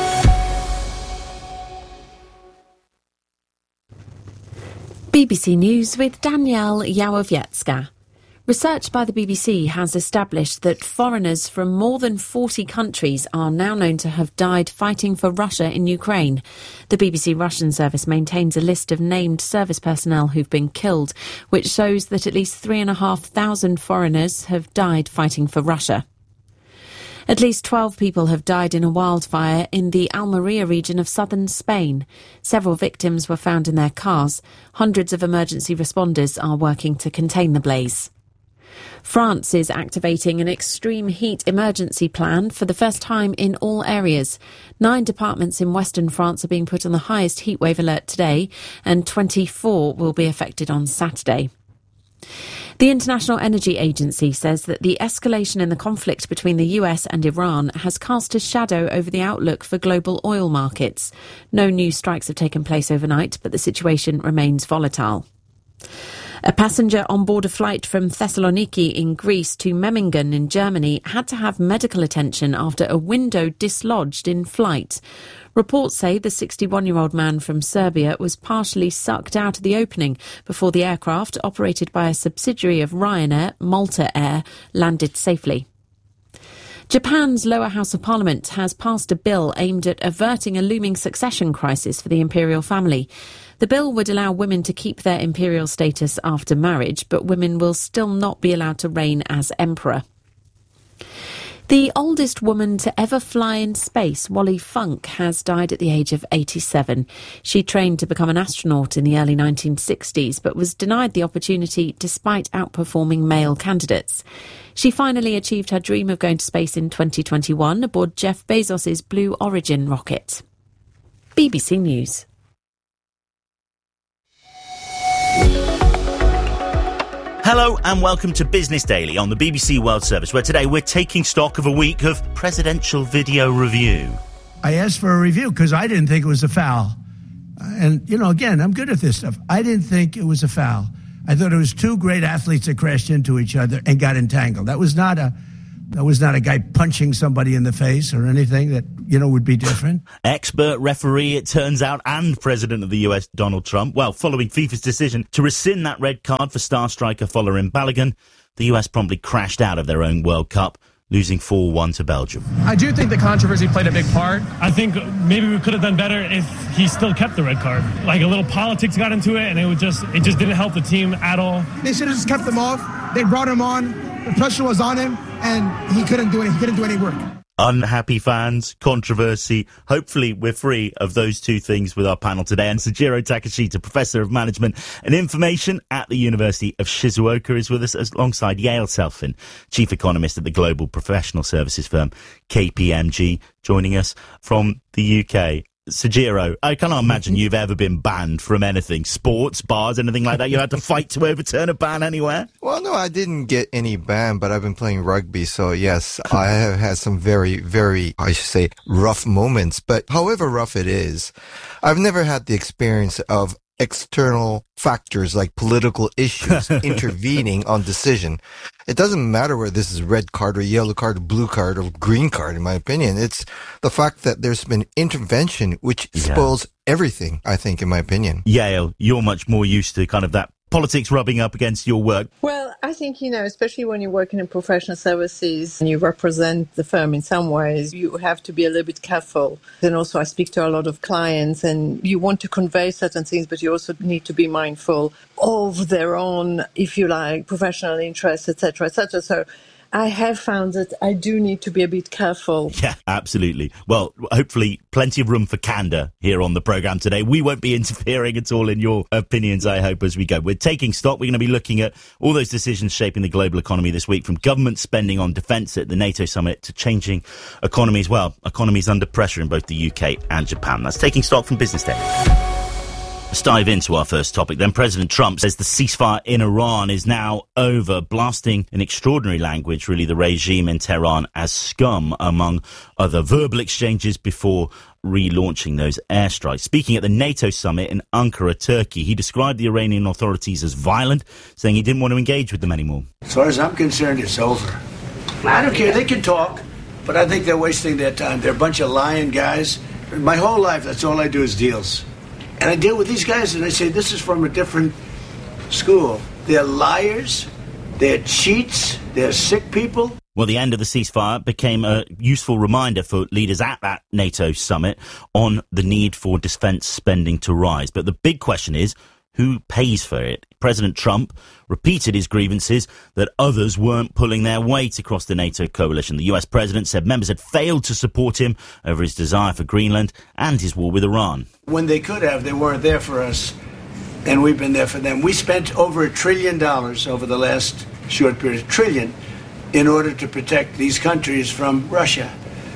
B B C News with Danielle Yawowiecka. Research by the B B C has established that foreigners from more than forty countries are now known to have died fighting for Russia in Ukraine. The B B C Russian service maintains a list of named service personnel who've been killed, which shows that at least three and a half thousand foreigners have died fighting for Russia. At least twelve people have died in a wildfire in the Almeria region of southern Spain. Several victims were found in their cars. Hundreds of emergency responders are working to contain the blaze. France is activating an extreme heat emergency plan for the first time in all areas. Nine departments in western France are being put on the highest heatwave alert today, and twenty-four will be affected on Saturday. The International Energy Agency says that the escalation in the conflict between the U S and Iran has cast a shadow over the outlook for global oil markets. No new strikes have taken place overnight, but the situation remains volatile. A passenger on board a flight from Thessaloniki in Greece to Memmingen in Germany had to have medical attention after a window dislodged in flight. Reports say the sixty-one-year-old man from Serbia was partially sucked out of the opening before the aircraft, operated by a subsidiary of Ryanair, Malta Air, landed safely. Japan's lower house of parliament has passed a bill aimed at averting a looming succession crisis for the imperial family. The bill would allow women to keep their imperial status after marriage, but women will still not be allowed to reign as emperor. The oldest woman to ever fly in space, Wally Funk, has died at the age of eighty-seven. She trained to become an astronaut in the early nineteen sixties, but was denied the opportunity despite outperforming male candidates. She finally achieved her dream of going to space in twenty twenty-one aboard Jeff Bezos's Blue Origin rocket. B B C News. Hello and welcome to Business Daily on the B B C World Service, where today we're taking stock of a week of presidential video review. I asked for a review because I didn't think it was a foul. And, you know, again, I'm good at this stuff. I didn't think it was a foul. I thought it was two great athletes that crashed into each other and got entangled. That was not a that was not a guy punching somebody in the face or anything that, you know, would be different. Expert referee, it turns out, and President of the U S, Donald Trump. Well, following FIFA's decision to rescind that red card for star striker Folarin Balogun, the U S promptly crashed out of their own World Cup, losing four one to Belgium. I do think the controversy played a big part. I think maybe we could have done better if he still kept the red card. Like, a little politics got into it, and it would just it just didn't help the team at all. They should have just kept him off. They brought him on. The pressure was on him, and he couldn't do it. He couldn't do any work. Unhappy fans, controversy. Hopefully we're free of those two things with our panel today. And Sujiro Takashita, Professor of Management and Information at the University of Shizuoka, is with us alongside Yael Selfin, Chief Economist at the global professional services firm K P M G, joining us from the U K. Sujiro, I cannot imagine you've ever been banned from anything, sports, bars, anything like that. You had to fight to overturn a ban anywhere? Well, no, I didn't get any ban, but I've been playing rugby. So, yes, I have had some very, very, I should say, rough moments. But however rough it is, I've never had the experience of external factors like political issues intervening on decision. It doesn't matter whether this is red card or yellow card or blue card or green card, in my opinion. It's the fact that there's been intervention which yeah. spoils everything, I think, in my opinion. Yael, you're much more used to kind of that politics rubbing up against your work. Well, I think, you know, especially when you're working in professional services and you represent the firm in some ways, you have to be a little bit careful. And also I speak to a lot of clients and you want to convey certain things, but you also need to be mindful of their own, if you like, professional interests, et cetera, et cetera. So I have found that I do need to be a bit careful. Yeah, absolutely. Well, hopefully plenty of room for candour here on the programme today. We won't be interfering at all in your opinions, I hope, as we go. We're taking stock. We're going to be looking at all those decisions shaping the global economy this week, from government spending on defence at the NATO summit to changing economies. Well, economies under pressure in both the U K and Japan. That's Taking Stock from Business Day. Let's dive into our first topic then. President Trump says the ceasefire in Iran is now over, blasting in extraordinary language, really, the regime in Tehran as scum, among other verbal exchanges before relaunching those airstrikes. Speaking at the NATO summit in Ankara, Turkey, he described the Iranian authorities as violent, saying he didn't want to engage with them anymore. As far as I'm concerned, it's over. I don't care. They can talk, but I think they're wasting their time. They're a bunch of lying guys. My whole life, that's all I do is deals. And I deal with these guys and I say, this is from a different school. They're liars, they're cheats, they're sick people. Well, the end of the ceasefire became a useful reminder for leaders at that NATO summit on the need for defence spending to rise. But the big question is, who pays for it? President Trump repeated his grievances that others weren't pulling their weight across the NATO coalition. The U S president said members had failed to support him over his desire for Greenland and his war with Iran. When they could have, they weren't there for us, and we've been there for them. We spent over a trillion dollars over the last short period, a trillion, in order to protect these countries from Russia.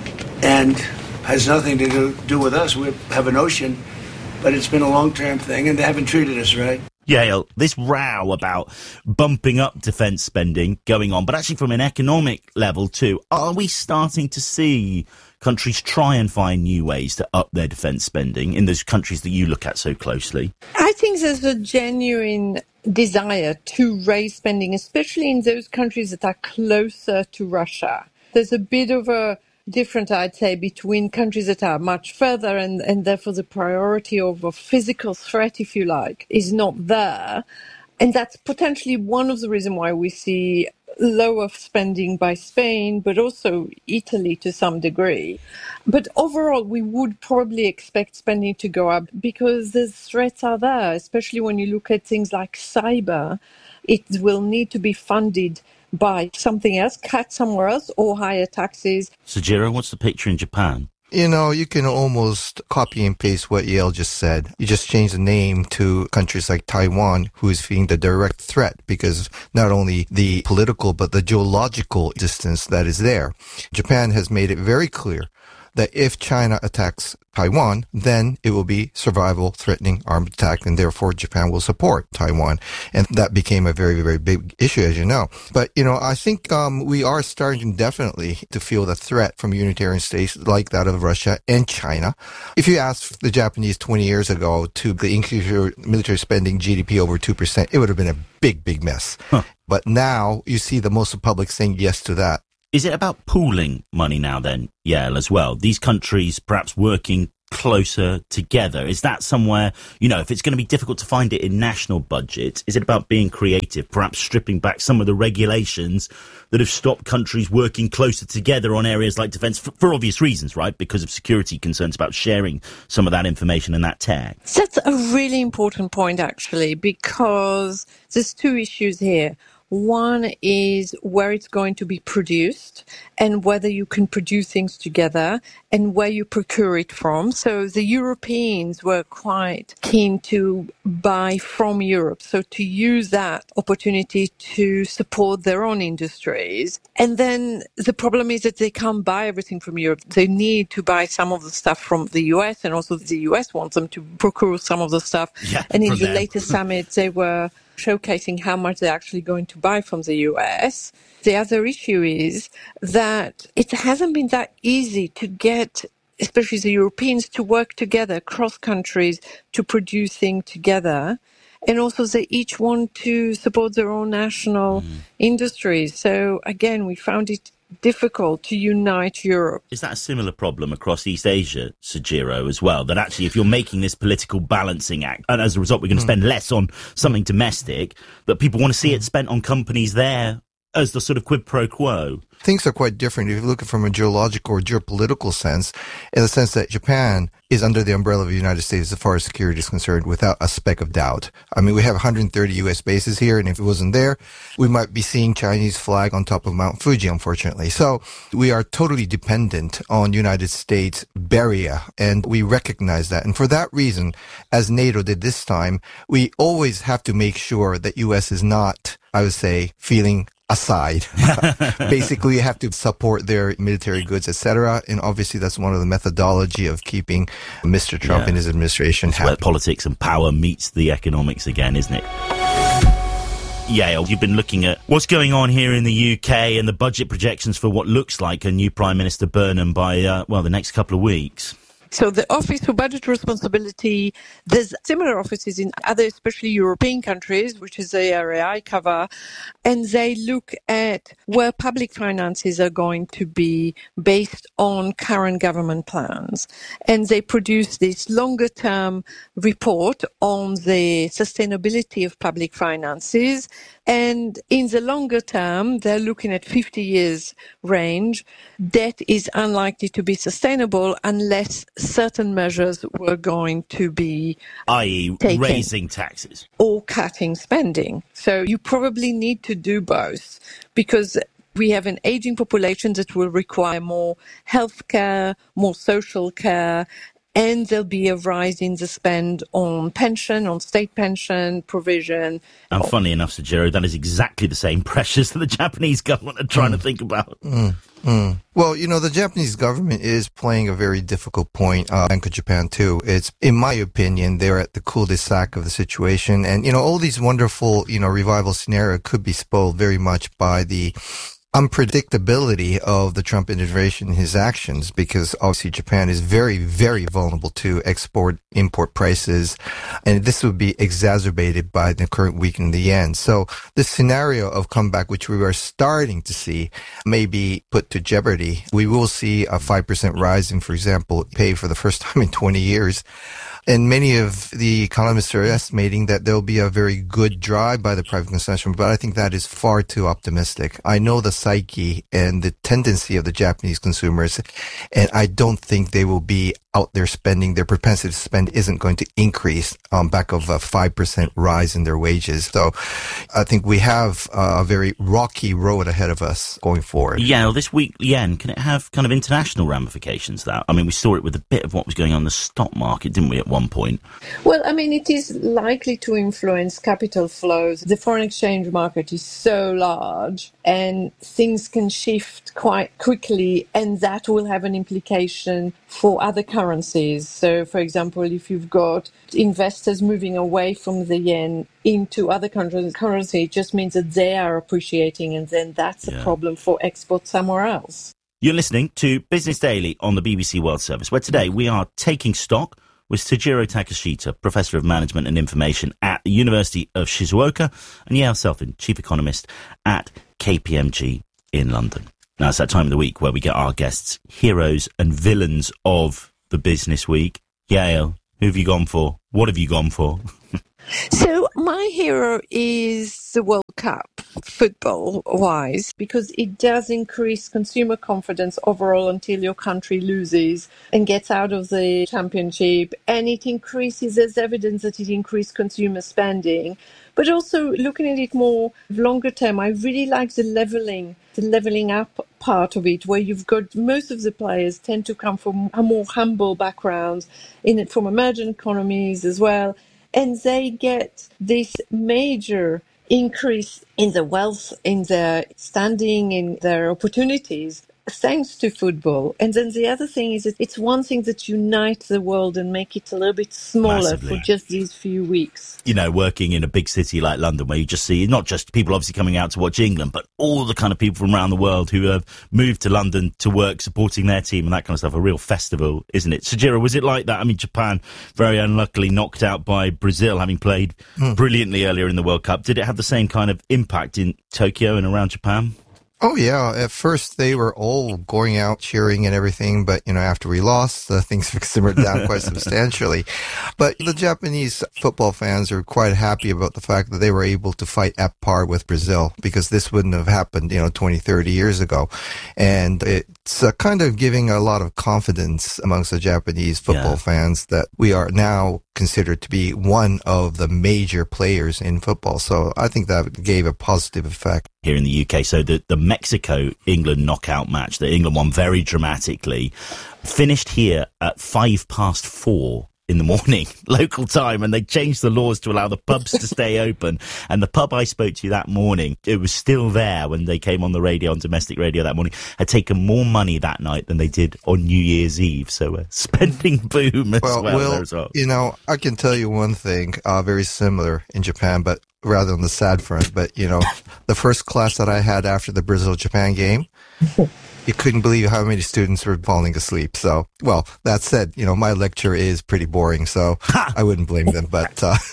And has nothing to do, do with us. We have an ocean, but it's been a long-term thing, and they haven't treated us right. Yael, this row about bumping up defence spending going on, but actually from an economic level too, are we starting to see countries try and find new ways to up their defence spending in those countries that you look at so closely? I think there's a genuine desire to raise spending, especially in those countries that are closer to Russia. There's a bit of a different, I'd say, between countries that are much further and, and therefore the priority of a physical threat, if you like, is not there. And that's potentially one of the reasons why we see lower spending by Spain, but also Italy to some degree. But overall, we would probably expect spending to go up because the threats are there, especially when you look at things like cyber. It will need to be funded by something else, cut somewhere else, or higher taxes. Sujiro, what's the picture in Japan? You know, you can almost copy and paste what Yael just said. You just change the name to countries like Taiwan, who is feeling the direct threat because not only the political, but the geological distance that is there. Japan has made it very clear that if China attacks Taiwan, then it will be survival-threatening armed attack, and therefore Japan will support Taiwan. And that became a very, very big issue, as you know. But, you know, I think um, we are starting definitely to feel the threat from unitarian states like that of Russia and China. If you ask the Japanese twenty years ago to increase your military spending G D P over two percent, it would have been a big, big mess. Huh. But now you see the most of the public saying yes to that. Is it about pooling money now then, Yael, as well? These countries perhaps working closer together? Is that somewhere, you know, if it's going to be difficult to find it in national budgets, is it about being creative, perhaps stripping back some of the regulations that have stopped countries working closer together on areas like defence for, for obvious reasons, right? Because of security concerns about sharing some of that information and that tech. That's a really important point, actually, because there's two issues here. One is where it's going to be produced and whether you can produce things together and where you procure it from. So the Europeans were quite keen to buy from Europe, so to use that opportunity to support their own industries. And then the problem is that they can't buy everything from Europe. They need to buy some of the stuff from the U S, and also the U S wants them to procure some of the stuff. Yeah, and in the them. latest summit, they were showcasing how much they're actually going to buy from the U S. The other issue is that it hasn't been that easy to get, especially the Europeans, to work together across countries to produce things together. And also they each want to support their own national mm. industries. So again, we found it difficult to unite Europe. Is that a similar problem across East Asia, Sujiro, as well? That actually, if you're making this political balancing act, and as a result we're going to spend less on something domestic, that people want to see it spent on companies there as the sort of quid pro quo? Things are quite different if you look at it from a geological or geopolitical sense, in the sense that Japan is under the umbrella of the United States as far as security is concerned without a speck of doubt. I mean, we have one hundred thirty U S bases here, and if it wasn't there, we might be seeing Chinese flag on top of Mount Fuji, unfortunately. So we are totally dependent on United States barrier, and we recognize that. And for that reason, as NATO did this time, we always have to make sure that U S is not, I would say, feeling aside. Basically, you have to support their military goods, et cetera. And obviously, that's one of the methodology of keeping Mister Trump yeah. and his administration It's happy. Where politics and power meets the economics again, isn't it? Yael, you've been looking at what's going on here in the U K and the budget projections for what looks like a new Prime Minister Burnham by, uh, well, the next couple of weeks. So the Office for Budget Responsibility, there's similar offices in other, especially European countries, which is the area I cover, and they look at where public finances are going to be based on current government plans. And they produce this longer-term report on the sustainability of public finances. And in the longer term, they're looking at fifty years range. Debt is unlikely to be sustainable unless certain measures were going to be that is taken, raising taxes or cutting spending. So you probably need to do both, because we have an aging population that will require more health care, more social care, and there'll be a rise in the spend on pension, on state pension provision. And funny enough, Sujiro, that is exactly the same pressures that the Japanese government are trying mm. to think about. Mm. Mm. Well, you know, the Japanese government is playing a very difficult point. Uh, Bank of Japan, too. It's, in my opinion, they're at the cul-de-sac of the situation. And, you know, all these wonderful, you know, revival scenario could be spoiled very much by the unpredictability of the Trump administration and his actions, because obviously Japan is very, very vulnerable to export import prices, and this would be exacerbated by the current weakening of the yen. So the scenario of comeback, which we are starting to see, may be put to jeopardy. We will see a five percent rise in, for example, pay for the first time in twenty years. And many of the economists are estimating that there'll be a very good drive by the private consumption, but I think that is far too optimistic. I know the psyche and the tendency of the Japanese consumers, and I don't think they will be out there spending. Their propensity to spend isn't going to increase on back of a five percent rise in their wages. So I think we have a very rocky road ahead of us going forward. Yeah, well, this weak yen, can it have kind of international ramifications? That I mean, we saw it with a bit of what was going on in the stock market, didn't we, at one point. Well, I mean, it is likely to influence capital flows. The foreign exchange market is so large and things can shift quite quickly, and that will have an implication for other currencies. So, for example, if you've got investors moving away from the yen into other countries' currency, it just means that they are appreciating, and then that's a Yeah. problem for export somewhere else. You're listening to Business Daily on the B B C World Service, where today we are taking stock with Sujiro Takashita, Professor of Management and Information at the University of Shizuoka, and Yael Selfin, Chief Economist at K P M G in London. Now, it's that time of the week where we get our guests, heroes and villains of the business week. Yael, who have you gone for? What have you gone for? So my hero is the World Cup, football-wise, because it does increase consumer confidence overall until your country loses and gets out of the championship. And it increases, there's evidence that it increased consumer spending. But also looking at it more longer term, I really like the leveling, the leveling up part of it, where you've got most of the players tend to come from a more humble backgrounds, in it from emerging economies as well. And they get this major increase in the wealth, in their standing, in their opportunities, thanks to football. And then the other thing is that it's one thing that unites the world and make it a little bit smaller Massively. for just these few weeks. You know, working in a big city like London, where you just see not just people obviously coming out to watch England, but all the kind of people from around the world who have moved to London to work supporting their team and that kind of stuff. A real festival, isn't it? Sujiro, was it like that? I mean, Japan very unluckily knocked out by Brazil, having played Hmm. brilliantly earlier in the World Cup. Did it have the same kind of impact in Tokyo and around Japan? Oh, yeah. At first, they were all going out cheering and everything, but, you know, after we lost, uh, things simmered down quite substantially. But the Japanese football fans are quite happy about the fact that they were able to fight at par with Brazil, because this wouldn't have happened, you know, twenty, thirty years ago. And it's uh, kind of giving a lot of confidence amongst the Japanese football Yeah. fans that we are now considered to be one of the major players in football. So I think that gave a positive effect. Here in the U K, so the, the Mexico-England knockout match that England won very dramatically finished here at five past four in the morning, local time, and they changed the laws to allow the pubs to stay open. And the pub I spoke to that morning, it was still there when they came on the radio, on domestic radio that morning, had taken more money that night than they did on New Year's Eve. So a spending boom as well, Well, there Will, as well. you know, I can tell you one thing, uh, very similar in Japan, but rather on the sad front. But, you know, the first class that I had after the Brazil-Japan game, you couldn't believe how many students were falling asleep. So, well, that said, you know, my lecture is pretty boring, so I wouldn't blame them. But uh,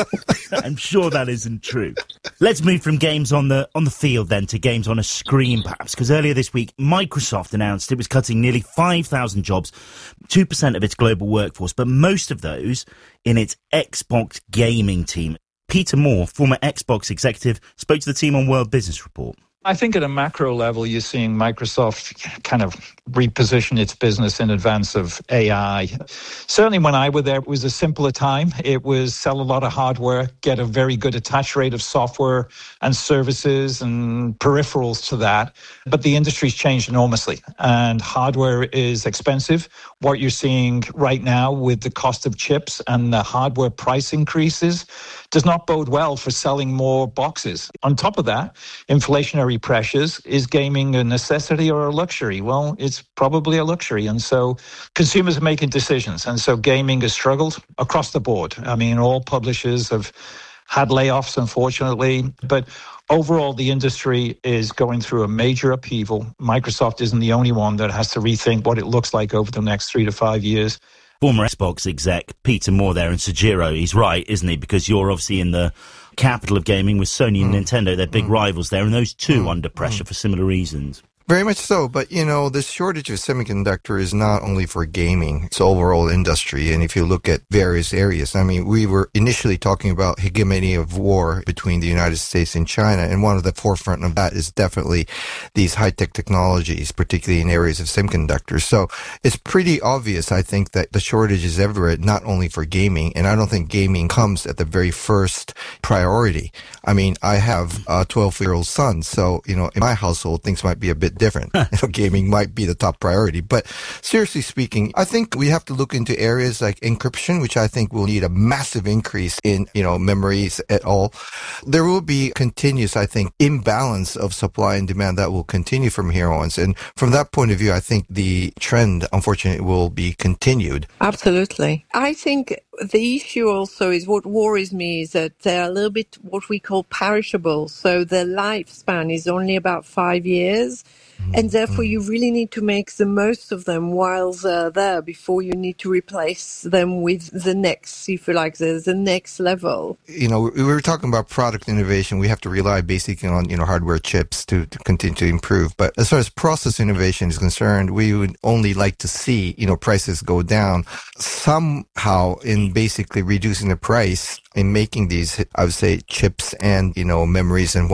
I'm sure that isn't true. Let's move from games on the on the field then to games on a screen, perhaps, because earlier this week Microsoft announced it was cutting nearly five thousand jobs, two percent of its global workforce, but most of those in its Xbox gaming team. Peter Moore, former Xbox executive, spoke to the team on World Business Report. I think at a macro level, you're seeing Microsoft kind of reposition its business in advance of A I. Certainly when I was there, it was a simpler time. It was sell a lot of hardware, get a very good attach rate of software and services and peripherals to that. But the industry's changed enormously, and hardware is expensive. What you're seeing right now with the cost of chips and the hardware price increases does not bode well for selling more boxes. On top of that, inflationary pressures. Is gaming a necessity or a luxury? Well, it's probably a luxury. And so consumers are making decisions. And so gaming has struggled across the board. I mean, all publishers have had layoffs, unfortunately. But overall, the industry is going through a major upheaval. Microsoft isn't the only one that has to rethink what it looks like over the next three to five years. Former Xbox exec Peter Moore there, and Sujiro, he's right, isn't he? Because you're obviously in the capital of gaming with Sony and mm. Nintendo. They're big mm. rivals there, and those two mm. under pressure mm. for similar reasons. Very much so. But, you know, the shortage of semiconductor is not only for gaming. It's overall industry. And if you look at various areas, I mean, we were initially talking about hegemony of war between the United States and China. And one of the forefront of that is definitely these high-tech technologies, particularly in areas of semiconductors. So it's pretty obvious, I think, that the shortage is everywhere, not only for gaming. And I don't think gaming comes at the very first priority. I mean, I have a twelve-year-old son. So, you know, in my household, things might be a bit bit different. You know, gaming might be the top priority. But seriously speaking, I think we have to look into areas like encryption, which I think will need a massive increase in, you know, memories at all. There will be continuous, I think, imbalance of supply and demand that will continue from here on. And from that point of view, I think the trend, unfortunately, will be continued. Absolutely. I think the issue also is what worries me is that they're a little bit what we call perishable. So their lifespan is only about five years. And therefore, you really need to make the most of them while they're there before you need to replace them with the next, if you like, the, the next level. You know, we were talking about product innovation. We have to rely basically on, you know, hardware chips to, to continue to improve. But as far as process innovation is concerned, we would only like to see, you know, prices go down somehow in basically reducing the price in making these, I would say, chips and, you know, memories and